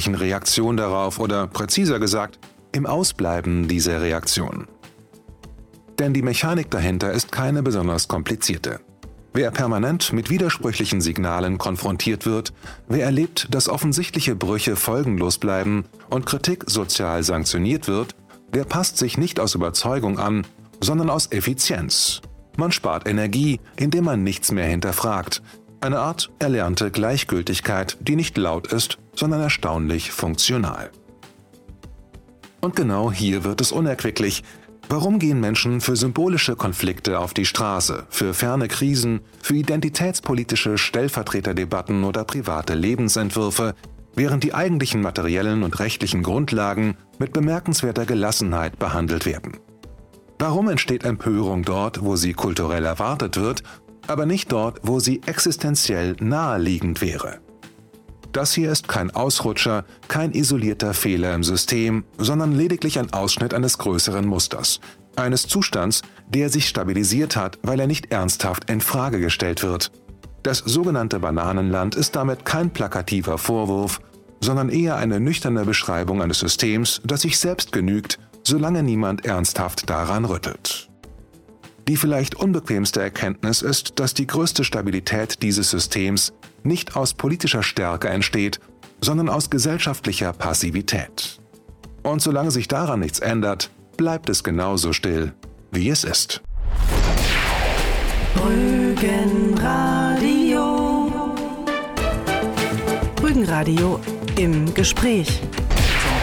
natürlichen Reaktion darauf oder präziser gesagt, im Ausbleiben dieser Reaktion. Denn die Mechanik dahinter ist keine besonders komplizierte. Wer permanent mit widersprüchlichen Signalen konfrontiert wird, wer erlebt, dass offensichtliche Brüche folgenlos bleiben und Kritik sozial sanktioniert wird, der passt sich nicht aus Überzeugung an, sondern aus Effizienz. Man spart Energie, indem man nichts mehr hinterfragt. Eine Art erlernte Gleichgültigkeit, die nicht laut ist, sondern erstaunlich funktional. Und genau hier wird es unerquicklich. Warum gehen Menschen für symbolische Konflikte auf die Straße, für ferne Krisen, für identitätspolitische Stellvertreterdebatten oder private Lebensentwürfe, während die eigentlichen materiellen und rechtlichen Grundlagen mit bemerkenswerter Gelassenheit behandelt werden? Warum entsteht Empörung dort, wo sie kulturell erwartet wird, aber nicht dort, wo sie existenziell naheliegend wäre? Das hier ist kein Ausrutscher, kein isolierter Fehler im System, sondern lediglich ein Ausschnitt eines größeren Musters, eines Zustands, der sich stabilisiert hat, weil er nicht ernsthaft in Frage gestellt wird. Das sogenannte Bananenland ist damit kein plakativer Vorwurf, sondern eher eine nüchterne Beschreibung eines Systems, das sich selbst genügt, solange niemand ernsthaft daran rüttelt. Die vielleicht unbequemste Erkenntnis ist, dass die größte Stabilität dieses Systems nicht aus politischer Stärke entsteht, sondern aus gesellschaftlicher Passivität. Und solange sich daran nichts ändert, bleibt es genauso still, wie es ist. Rügenradio. Rügenradio im Gespräch.